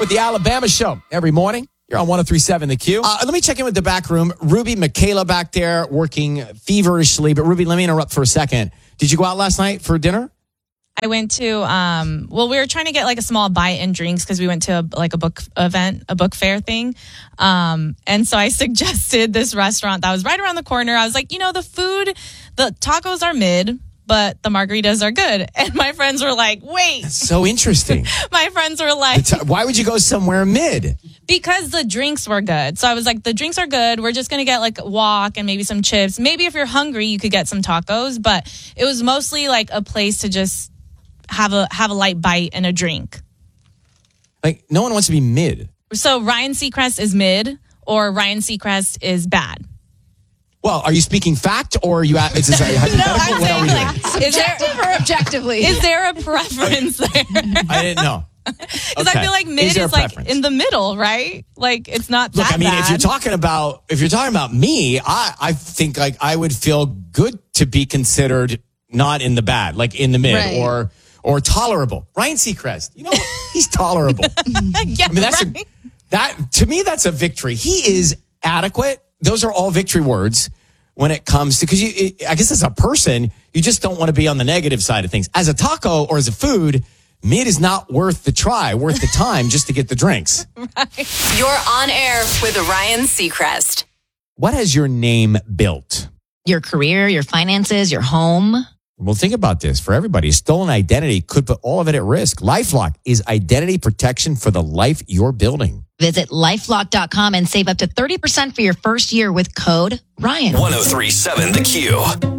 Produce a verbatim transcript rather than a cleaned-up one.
with the Alabama Show every morning. You're on one oh three point seven The Q. Uh, let me check in with the back room. Ruby, Michaela back there working feverishly. But Ruby, let me interrupt for a second. Did you go out last night for dinner? I went to, um, well, we were trying to get like a small bite and drinks because we went to a, like a book event, a book fair thing. Um, and so I suggested this restaurant that was right around the corner. I was like, you know, the food, the tacos are mid, but the margaritas are good. And my friends were like, wait. That's so interesting. My friends were like, t- why would you go somewhere mid? Because the drinks were good. So I was like, the drinks are good. We're just going to get like a wok and maybe some chips. Maybe if you're hungry, you could get some tacos. But it was mostly like a place to just have a have a light bite and a drink. Like, no one wants to be mid. So Ryan Seacrest is mid or Ryan Seacrest is bad. Well, are you speaking fact or are you? Is this a hypothetical? No, I'm what saying are we like, doing? is there, Objective or objectively? is there a preference there? I didn't know. Because Okay. I feel like mid Is there is a like preference? in the middle, right? Like it's not Look, that I mean, bad. if you're talking about if you're talking about me, I I think like I would feel good to be considered not in the bad, like in the mid Right. or or tolerable. Ryan Seacrest, you know, he's tolerable. yeah, I mean, that's right? a, that to me, that's a victory. He is adequate. Those are all victory words when it comes to, because you, it, I guess as a person, you just don't want to be on the negative side of things. As a taco or as a food, mid is not worth the try, worth the time just to get the drinks. Right. You're on air with Ryan Seacrest. What has your name built? Your career, your finances, your home. Well, think about this. For everybody, stolen identity could put all of it at risk. LifeLock is identity protection for the life you're building. Visit lifelock dot com and save up to thirty percent for your first year with code Ryan. one oh three point seven The Q.